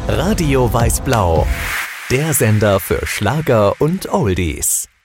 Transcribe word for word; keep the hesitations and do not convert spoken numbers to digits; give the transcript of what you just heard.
Radio Weiß-Blau, der Sender für Schlager und Oldies.